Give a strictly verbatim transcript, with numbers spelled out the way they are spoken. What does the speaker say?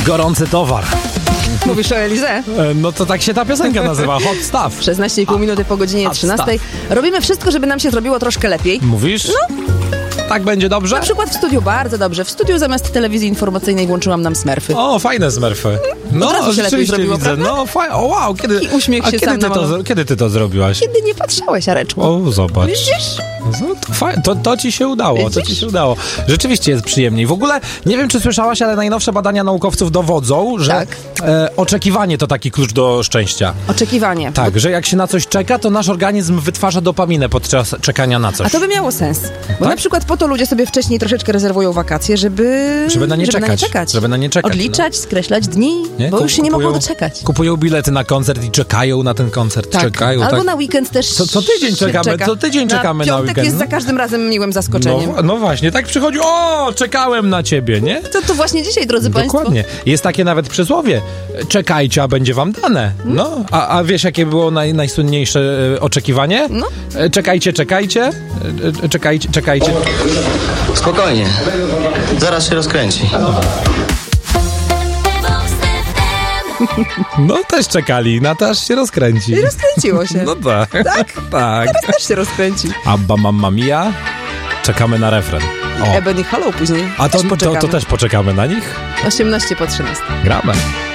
Gorący towar. Mówisz o Elize? E, No to tak się ta piosenka nazywa, hot stuff. szesnaście i pół minuty po godzinie Hot trzynastej. Robimy wszystko, żeby nam się zrobiło troszkę lepiej. Mówisz? No. Tak będzie dobrze? Na przykład w studiu bardzo dobrze. W studiu zamiast telewizji informacyjnej włączyłam nam Smurfy. O, fajne Smurfy. No, Od razu się lepiej rzeczywiście zrobiło, widzę. prawda? No, fajnie. O, wow, kiedy... I uśmiech a się kiedy sam ty, to, namalował. kiedy ty to zrobiłaś? Kiedy nie patrzałeś, Areczku. O, zobacz. Widzisz? No, to, faj... to, to ci się udało, to ci się udało. Rzeczywiście jest przyjemniej. W ogóle, nie wiem, czy słyszałaś, ale najnowsze badania naukowców dowodzą, że Tak. e, oczekiwanie to taki klucz do szczęścia. Oczekiwanie. Tak, że jak się na coś czeka, to nasz organizm wytwarza dopaminę podczas czekania na coś. A to by miało sens. Bo Tak? na przykład po to ludzie sobie wcześniej troszeczkę rezerwują wakacje, żeby... Żeby na nie żeby czekać. Na nie czekać. Żeby na nie czekać, Odliczać, skreślać dni, Nie? bo Kup- już się nie mogą kupują- doczekać. Kupują bilety na koncert i czekają na ten koncert. Tak. Czekają, Albo tak. na weekend też Co- co tydzień się czekamy, czeka. co tydzień czekamy na piątek weekend, jest no. za każdym razem miłym zaskoczeniem. No, no właśnie, tak przychodzi, o, czekałem na ciebie, nie? To, to właśnie dzisiaj, drodzy Państwo. Dokładnie. Jest takie nawet przysłowie. Czekajcie, a będzie wam dane. No. A, a wiesz, jakie było naj, najsłynniejsze e, oczekiwanie? No. E, Czekajcie, czekajcie. E, e, Czekajcie, czekajcie. Spokojnie, zaraz się rozkręci. No też czekali, na to aż się rozkręci. I rozkręciło się. No tak. Tak? Tak. Teraz też się rozkręci. Abba Mamma Mia. Czekamy na refren. O. Ebony Hollow później. A to, też to, poczekamy. to też poczekamy na nich? osiemnaście po trzynastej. Gramy.